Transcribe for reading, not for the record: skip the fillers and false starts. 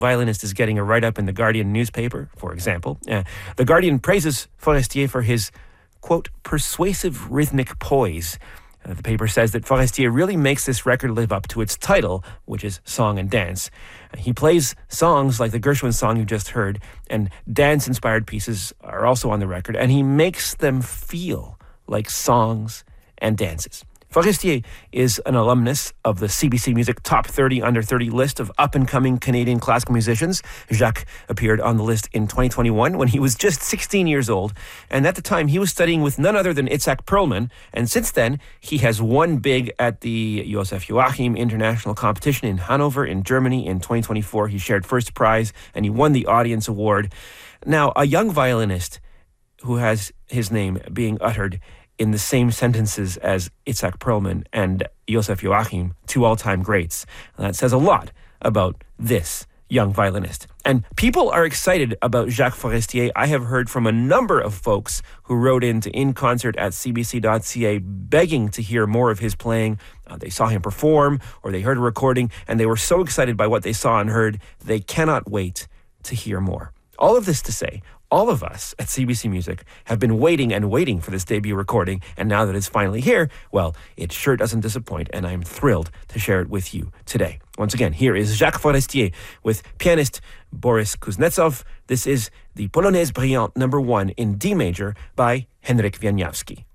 violinist is getting a write-up in the Guardian newspaper, for example. The Guardian praises Forestier for his, quote, persuasive rhythmic poise. The paper says that Forestier really makes this record live up to its title, which is Song and Dance. He plays songs like the Gershwin song you just heard, and dance-inspired pieces are also on the record, and he makes them feel like songs and dances. Forestier is an alumnus of the CBC Music Top 30 Under 30 list of up-and-coming Canadian classical musicians. Jacques appeared on the list in 2021 when he was just 16 years old, and at the time he was studying with none other than Itzhak Perlman, and since then he has won big at the Josef Joachim International Competition in Hanover in Germany in 2024. He shared first prize and he won the Audience Award. Now, a young violinist who has his name being uttered in the same sentences as Itzhak Perlman and Josef Joachim, two all-time greats. That says a lot about this young violinist. And people are excited about Jacques Forestier. I have heard from a number of folks who wrote in to inconcert@cbc.ca begging to hear more of his playing. They saw him perform or they heard a recording and they were so excited by what they saw and heard, they cannot wait to hear more. All of this to say, all of us at CBC Music have been waiting and waiting for this debut recording, and now that it's finally here, well, it sure doesn't disappoint, and I'm thrilled to share it with you today. Once again, here is Jacques Forestier with pianist Boris Kuznetsov. This is the Polonaise Brillante No. 1 in D major by Henryk Wieniawski.